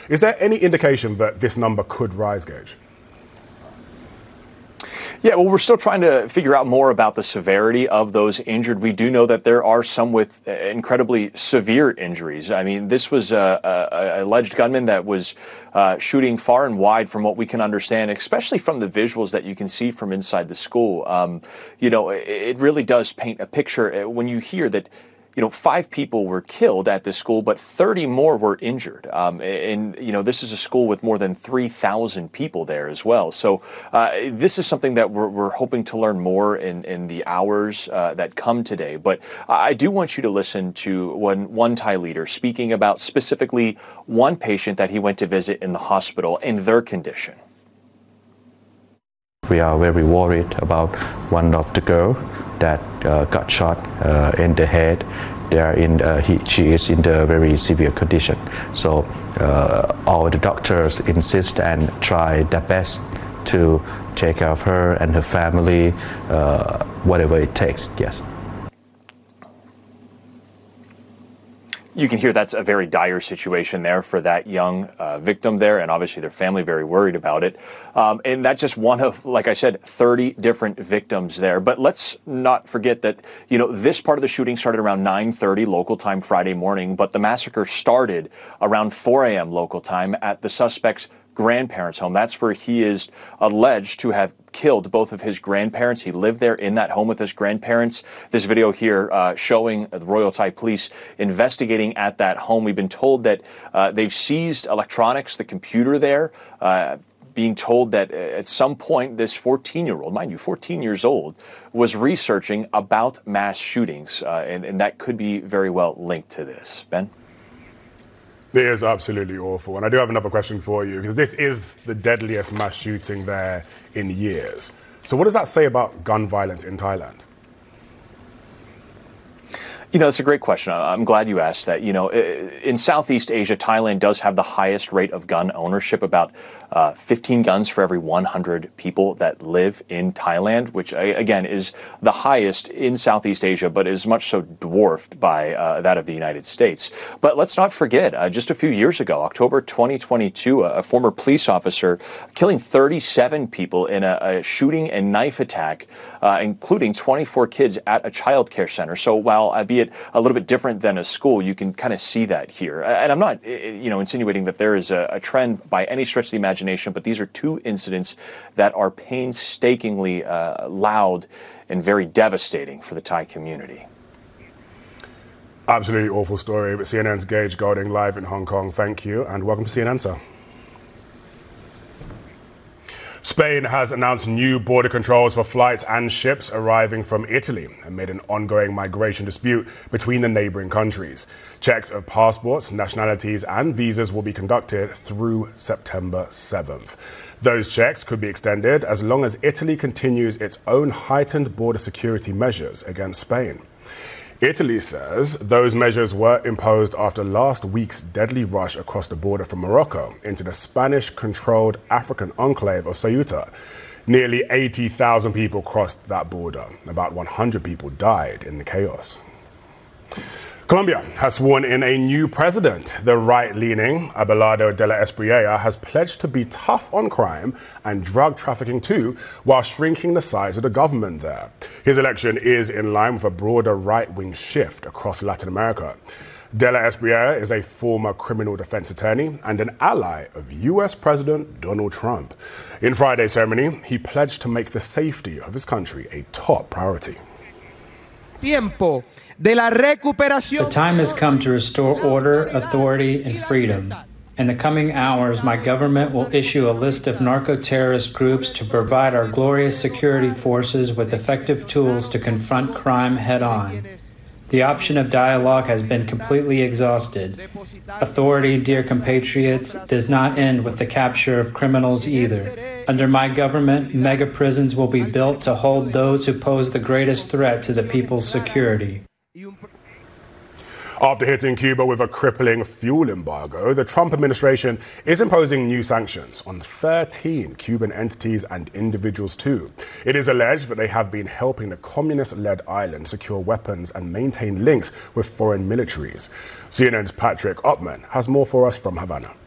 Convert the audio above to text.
Is there any indication that this number could rise, Gage? Yeah, well, we're still trying to figure out more about the severity of those injured. We do know that there are some with incredibly severe injuries. I mean, this was a alleged gunman that was shooting far and wide from what we can understand, especially from the visuals that you can see from inside the school. It really does paint a picture when you hear that 5 people were killed at this school, but 30 more were injured. This is a school with more than 3,000 people there as well. So this is something that we're hoping to learn more in the hours that come today. But I do want you to listen to one Thai leader speaking about specifically one patient that he went to visit in the hospital and their condition. We are very worried about one of the girls that got shot in the head. She is in the very severe condition. So all the doctors insist and try their best to take care of her and her family, whatever it takes. Yes. You can hear that's a very dire situation there for that young victim there, and obviously their family very worried about it. And that's just one of, like I said, 30 different victims there. But let's not forget that, this part of the shooting started around 9:30 local time Friday morning, but the massacre started around 4 a.m. local time at the suspect's grandparents' home. That's where he is alleged to have killed both of his grandparents. He lived there in that home with his grandparents. This video here showing the Royal Thai Police investigating at that home. We've been told that they've seized electronics, the computer there, being told that at some point this 14-year-old, mind you, 14 years old, was researching about mass shootings, and that could be very well linked to this. Ben? It is absolutely awful. And I do have another question for you, because this is the deadliest mass shooting there in years. So what does that say about gun violence in Thailand? It's a great question. I'm glad you asked that. In Southeast Asia, Thailand does have the highest rate of gun ownership, about 15 guns for every 100 people that live in Thailand, which, again, is the highest in Southeast Asia, but is much so dwarfed by that of the United States. But let's not forget, just a few years ago, October 2022, a former police officer killing 37 people in a shooting and knife attack, including 24 kids at a child care center. So while, albeit a little bit different than a school, you can kind of see that here. And I'm not, insinuating that there is a trend by any stretch of the imagination, but these are 2 incidents that are painstakingly loud and very devastating for the Thai community. Absolutely awful story. But CNN's Gage Golding live in Hong Kong. Thank you, and welcome to CNN, sir. Spain has announced new border controls for flights and ships arriving from Italy amid an ongoing migration dispute between the neighboring countries. Checks of passports, nationalities and visas will be conducted through September 7th. Those checks could be extended as long as Italy continues its own heightened border security measures against Spain. Italy says those measures were imposed after last week's deadly rush across the border from Morocco into the Spanish-controlled African enclave of Ceuta. Nearly 80,000 people crossed that border. About 100 people died in the chaos. Colombia has sworn in a new president. The right-leaning Abelardo de la Espriella has pledged to be tough on crime and drug trafficking too, while shrinking the size of the government there. His election is in line with a broader right-wing shift across Latin America. De la Espriella is a former criminal defense attorney and an ally of U.S. President Donald Trump. In Friday's ceremony, he pledged to make the safety of his country a top priority. The time has come to restore order, authority, and freedom. In the coming hours, my government will issue a list of narco-terrorist groups to provide our glorious security forces with effective tools to confront crime head-on. The option of dialogue has been completely exhausted. Authority, dear compatriots, does not end with the capture of criminals either. Under my government, mega prisons will be built to hold those who pose the greatest threat to the people's security. After hitting Cuba with a crippling fuel embargo, the Trump administration is imposing new sanctions on 13 Cuban entities and individuals too. It is alleged that they have been helping the communist-led island secure weapons and maintain links with foreign militaries. CNN's Patrick Oppman has more for us from Havana.